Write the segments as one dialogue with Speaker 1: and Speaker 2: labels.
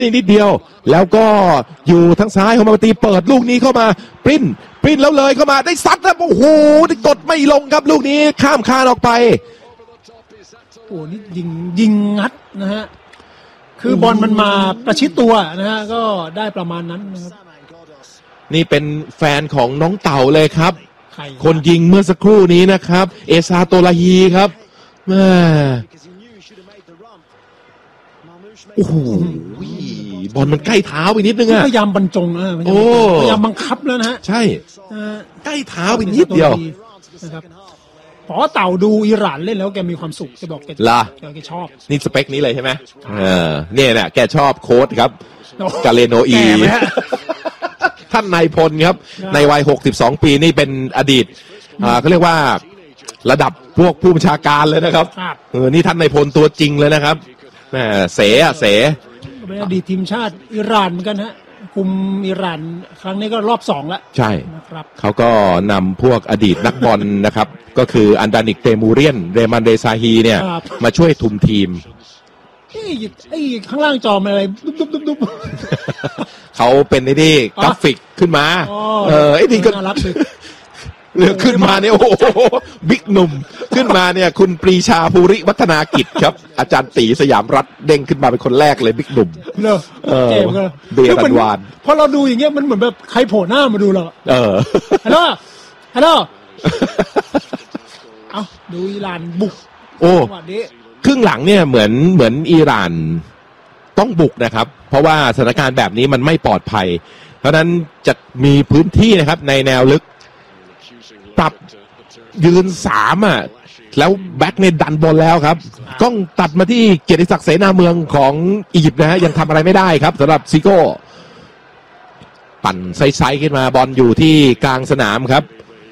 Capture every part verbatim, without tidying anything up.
Speaker 1: นิดเดียวแล้วก็อยู่ทางซ้ายของมาตีเปิดลูกนี้เข้ามาปริ้นปริ้นแล้วเลยเข้ามาได้ซัดแล้วโอ้โหกดไม่ลงครับลูกนี้ข้ามคานออกไป
Speaker 2: โอ้นี่ยิงยิงงัดนะฮะคือบอลมันมาประชิดตัวนะฮะก็ได้ประมาณนั้นนะครับ
Speaker 1: นี่เป็นแฟนของน้องเต่าเลยครับคนยิงเมื่อสักครู่นี้นะครับเอซาโตลาฮีครับแม่โอ้โหบอลมันใกล้เท้าไปนิดนึงอะ
Speaker 2: พยายามบรรจงนะพยายามบังคับแล้วนะฮะ
Speaker 1: ใช่ใกล้เท้าไปนิดเดียว
Speaker 2: นะครับพอเต่าดูอิหร่านเล่นแล้วแกมีความสุขแกบอกแกแกชอบ
Speaker 1: นี่สเปคนี้เลยใช่ไหมเออเนี่ยแหละแกชอบโค้ชครับกาเลโนอีท่านนายพลครับในวัยหกสิบสองปีนี่เป็นอดีตอ่าเขาเรียกว่าระดับพวกผู้บัญชาการเลยนะครับเออนี่ท่านนายพลตัวจริงเลยนะครับแหมเสอะเส
Speaker 2: เป็นอดีตทีมชาติอิหร่านเหมือนกันฮะคุมอิหร่านครั้งนี้ก็รอบสองแล้ว
Speaker 1: ใช่นะครับเขาก็นำพวกอดีตนักบอลนะครับก็คืออันดานิกเตมูเรียนเรมันเดซาฮีเนี่ยมาช่วยทุมทีม
Speaker 2: ไอ้ไอ้ข้างล่างจอมันอะไรดุ๊บดุ๊บดุ๊บดุ๊บ
Speaker 1: เขาเป็นไอ้นี่กราฟิกขึ้นมาเออไอ้นี่ก็เรื่องขึ้นมาเนี่ยโอ้โหบิ๊กหนุ่มขึ้นมาเนี่ยคุณปรีชาภูริวัฒนากิจครับอาจารย์ตีสยามรัฐเด้งขึ้นมาเป็นคนแรกเลยบิ๊กหนุ่ม
Speaker 2: เนอะ
Speaker 1: เก่งเลยเบียร์วาน
Speaker 2: พอเราดูอย่างเงี้ยมันเหมือนแบบใครโผล่หน้ามาดูเรา
Speaker 1: เออ
Speaker 2: ฮัลโหลฮัลโหลเอาดูอิหร่านบุก
Speaker 1: โอ้ครึ่งหลังเนี่ยเหมือนเหมือนอิหร่านต้องบุกนะครับเพราะว่าสถานการณ์แบบนี้มันไม่ปลอดภัยเพราะนั้นจะมีพื้นที่นะครับในแนวลึกปรับยืนสามอ่ะแล้วแบ็คเนี่ยดันบอลแล้วครับกล้องตัดมาที่เกียรติศักดิ์เสนาเมืองของอียิปต์นะฮะยังทำอะไรไม่ได้ครับสำหรับซิโก้ปั่นไซส์ๆขึ้นมาบอลอยู่ที่กลางสนามครับ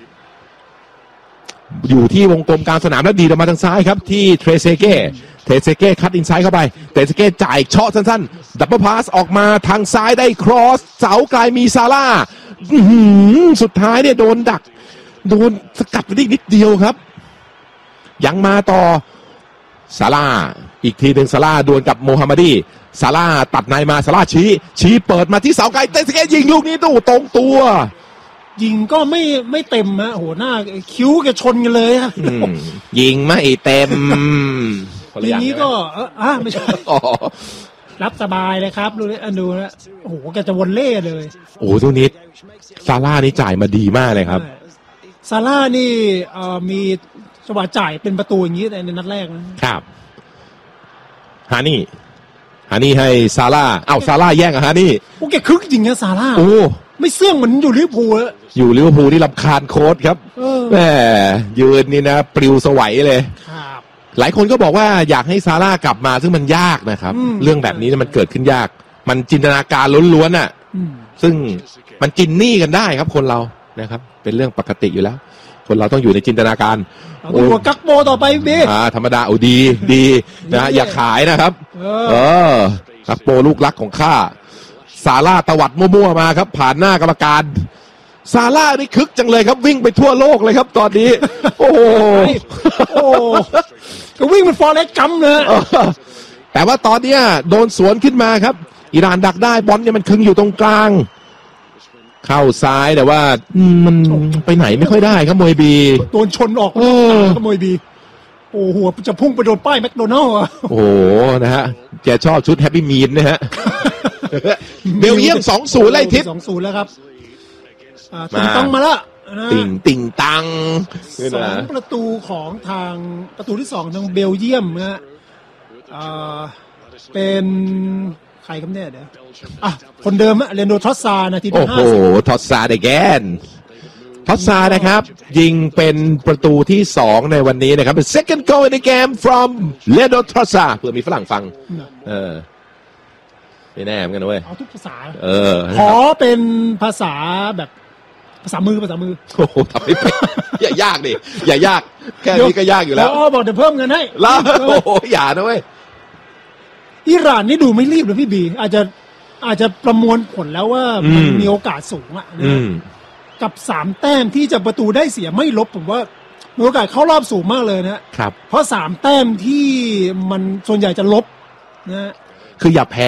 Speaker 1: อยู่ที่วงกลมกลางสนามแล้วดีออกมาทางซ้ายครับที่เทรเซเก้เทรเซเก้คัดอินไซด์เข้าไปเทรเซเก้จ่ายเชาะสั้นๆดับเบิลพาสออกมาทางซ้ายได้ครอสเสาไกลมีซาร่าสุดท้ายเนี่ยโดนดักโดนสกัดไปได้นิดเดียวครับยังมาต่อซาร่าอีกทีหนึ่งซาร่าดวลกับโมฮัมมัดีซาร่าตัดในมาซาร่าชี้ชี้เปิดมาที่เสาไกลเตะสเกตยิงลูกนี้ตู้ตรงตัว
Speaker 2: ยิงก็ไม่ไม่เต็มฮะโหหน้าคิ้วแกชนกันเลยฮะ
Speaker 1: ยิงไม่เต็ม
Speaker 2: ทีนี้ก็เอออ่ะไม่ใช่รับสบายเลยครับดูเลยดูนะโอ้โหแกจะวนเล่เลย
Speaker 1: โอ้ทุกนิดซาร่านี่จ่ายมาดีมากเลยครับ
Speaker 2: ซาร่านี่เอ่อมีจังหวะจ่ายเป็นประตูอย่างนี้ในนัดแรก
Speaker 1: นะครับฮานี่ฮานี่ให้ซาร่าเอ้าซาร่าแย่งกับฮานี่
Speaker 2: โอ้แกคึกจริงนะซาร่า
Speaker 1: โอ้
Speaker 2: ไม่เสื่องเหมือนอยู่ลิเวอร์พูลอะ
Speaker 1: อยู่ลิเวอร์พูลที่รำคาญโค้ชครับแหมยืนนี่นะปลิวสวัยเลยหลายคนก็บอกว่าอยากให้ซาร่ากลับมาซึ่งมันยากนะครับเรื่องแบบนี้มันเกิดขึ้นยากมันจินตนาการล้วนๆอ่ะซึ่งมันจินนี่กันได้ครับคนเรานะครับเป็นเรื่องปกติอยู่แล้วคนเราต้องอยู่ในจินตนาการ
Speaker 2: โอ้กักโบต่อไปบี
Speaker 1: อ่าธรรมดาเอาดีดีนะอย่าขายนะครับเออกักโบลูกรักของข้าซาร่าตวัดมั่วๆมาครับผ่านหน้ากรรมการซาร่านี่คึกจังเลยครับวิ่งไปทั่วโลกเลยครับตอนนี้โอ้
Speaker 2: โอ้ก็วิ่งเป็นฟอร์เรสต์กัมเลย
Speaker 1: แต่ว่าตอนนี้โดนสวนขึ้นมาครับอิหร่านดักได้บอลเนี่ยมันคึงอยู่ตรงกลางเข้าซ้ายแต่ว่ามันไปไหนไม่ค่อยได้ครับมวยบี
Speaker 2: โดนชนออกครับมวยบีโอ้หัวจะพุ่งไปโดนป้ายแมคโดนัลล์อ่ะ
Speaker 1: โอ้นะฮะแกชอบชุดแฮปปี้มีนนะฮะเบลเยียม สองศูนย์ ไล่ทิศ
Speaker 2: สองศูนย์ แล้วครับอ่าติงตังมาแล้ว
Speaker 1: ติงติงตัง
Speaker 2: สองประตูของทางประตูที่สองทางเบลเยียมนะฮะอ่าเป็นใครครับเนี่ยเดี๋ยวอ่ะคนเดิมอะเรนโดทอสซานาทีที่ห้าสิบโอ้
Speaker 1: โหทอสซาได้แกนทอสซานะครับยิงเป็นประตูที่สองในวันนี้นะครับเป็น second goal in the game from Leandro Trossard เพื่อมีฝรั่งฟังเออไม่แน่เหมือนกันเว้ย
Speaker 2: เอาทุกภาษา
Speaker 1: เออ
Speaker 2: ขอเป็นภาษาแบบภาษามือภาษามือ
Speaker 1: โอ้โหทำไม่เป็นอย่ายากดิอย่ายากแค่นี้ก็ยากอยู่แล้ว
Speaker 2: อ๋อบอกเดี๋ยวเพิ่มเงินให้
Speaker 1: แล้วโอ้โหอย่านะเว้ย
Speaker 2: อิหร่านนี่ดูไม่รีบเลยพี่บีอาจจะอาจจะประมวลผลแล้วว่ามันมีโอกาสสูงอ่ะกับสามแต้มที่จะประตูได้เสียไม่ลบผมว่ามีโอกาสเข้ารอบสูงมากเลยนะครับเพราะสามแต้มที่มันส่วนใหญ่จะลบนะ
Speaker 1: คืออย่าแพ้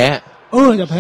Speaker 2: เออจะแพ้